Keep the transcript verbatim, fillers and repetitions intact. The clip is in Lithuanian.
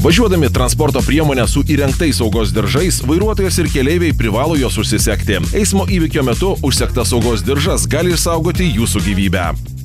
Važiuodami transporto priemonę su įrengtais saugos diržais, vairuotojas ir keleiviai privalo juos užsisegti. Eismo įvykio metu užsegtas saugos diržas gali išsaugoti jūsų gyvybę.